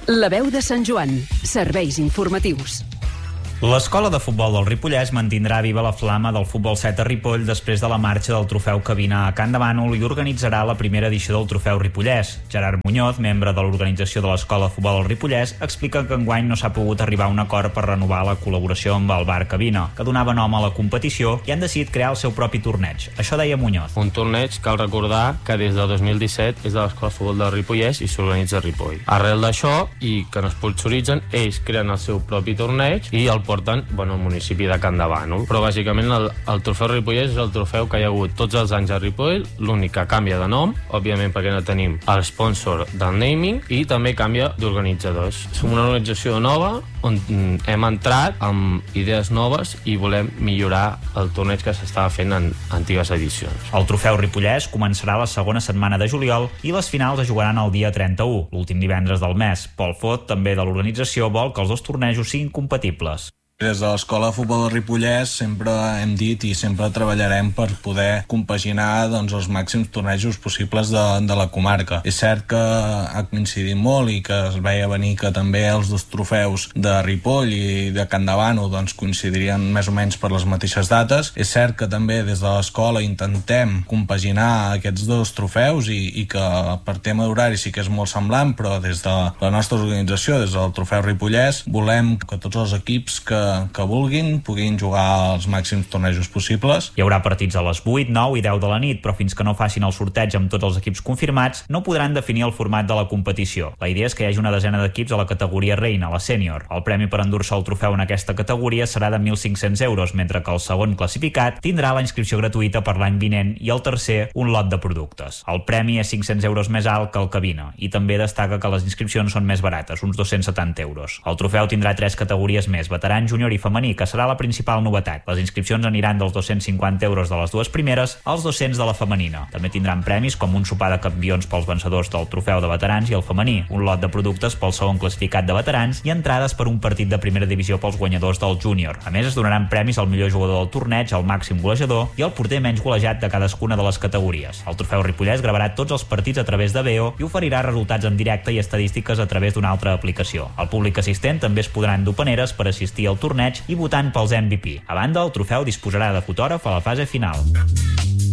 La veu de Sant Joan. Serveis informatius. L'escola de futbol del Ripollès mantindrà viva la flama del futbol 7 a Ripoll després de la marxa del trofeu Cabina a Can de Bànol i organitzarà la primera edició del trofeu Ripollès. Gerard Muñoz, membre de l'organització de l'escola de futbol del Ripollès, explica que enguany no s'ha pogut arribar a un acord per renovar la col·laboració amb el bar Cabina, que donava nom a la competició, i han decidit crear el seu propi torneig. Això deia Muñoz. Un torneig, cal recordar que des del 2017 és de l'escola de futbol del Ripollès i s'organitza a Ripoll. Arrel d'això, i que no sponsoritzen, ells creen el seu propi torneig i el porten al municipi de Can de Bànol. Però bàsicament el trofeu Ripollès és el trofeu que hi ha hagut tots els anys a Ripoll, l'únic que canvia de nom, òbviament perquè no tenim el sponsor del naming, i també canvia d'organitzadors. Som una organització nova on hem entrat amb idees noves i volem millorar el torneig que s'estava fent en antigues edicions. El trofeu Ripollès començarà la segona setmana de juliol i les finals es jugaran el dia 31, l'últim divendres del mes. Pol Fot, també de l'organització, vol que els dos tornejos siguin compatibles. Des de l'Escola de Futbol del Ripollès sempre hem dit i sempre treballarem per poder compaginar els màxims tornejos possibles de la comarca. És cert que ha coincidit molt i que es veia venir que també els dos trofeus de Ripoll i de Can de Bànol coincidirien més o menys per les mateixes dates. És cert que també des de l'escola intentem compaginar aquests dos trofeus i que per tema d'horari sí que és molt semblant, però des de la nostra organització, des del trofeu Ripollès, volem que tots els equips que vulguin puguin jugar als màxims tornejos possibles. Hi haurà partits a les 8, 9 i 10 de la nit, però fins que no facin el sorteig amb tots els equips confirmats, no podran definir el format de la competició. La idea és que hi hagi una desena d'equips a la categoria reina, la sènior. El premi per endur-se el trofeu en aquesta categoria serà de 1.500 euros, mentre que el segon classificat tindrà la inscripció gratuïta per l'any vinent i el tercer un lot de productes. El premi és 500 euros més alt que el Cabina i també destaca que les inscripcions són més barates, uns 270 euros. El trofeu tindrà 3 categories més, veterans, júnior i femení, que serà la principal novetat. Les inscripcions aniran dels 250 euros de les dues primeres als 200 de la femenina. També tindran premis com un sopar de campions pels vencedors del trofeu de veterans i el femení, un lot de productes pel segon classificat de veterans i entrades per un partit de primera divisió pels guanyadors del júnior. A més, es donaran premis al millor jugador del torneig, al màxim golejador i al porter menys golejat de cadascuna de les categories. El trofeu Ripollès gravarà tots els partits a través de Veo i oferirà resultats en directe i estadístiques a través d'una altra aplicació. El públic assistent també es podrà endur paneres per assistir al torneig i votant pels MVP. A banda, el trofeu disposarà de fotògraf a la fase final.